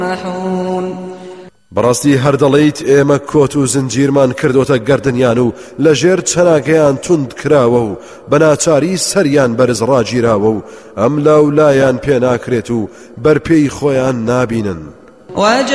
بەڕاستی هەردەڵێیت ئێمە کۆت و زنجیرمان کردوتە گەردنیان و لەژێر چەناگەیان توند کراوە و بەناچاری سەریان بەرز ڕاگیراوە و ئەم لاولایان پێناکرێت و بەرپێی خۆیان نابینن.